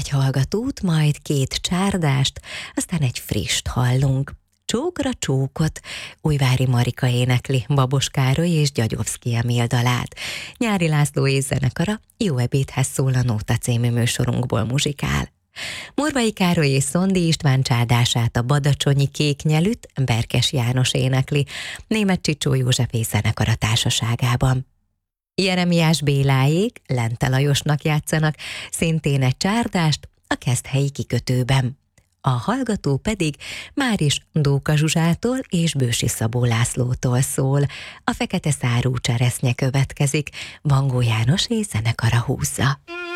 egy hallgatót, majd 2 csárdást, aztán egy frist hallunk. Csókra csókot Újvári Marika énekli, Babos Károly és Gyagyovszky Emil dalát. Nyári László és zenekara Jó ebédhez szól a Nóta című műsorunkból muzsikál. Morvai Károly és Szondi István csárdását, a Badacsonyi Kéknyelűt Berkes János énekli, Németh Csicsó József és zenekara társaságában. Jeremiás Béláék Lente Lajosnak játszanak szintén egy csárdást a Keszthelyi kikötőben. A hallgató pedig máris Dóka Zsuzsától és Bősi Szabó Lászlótól szól. A Fekete szárú cseresznye következik, Bangó János és zenekara húzza.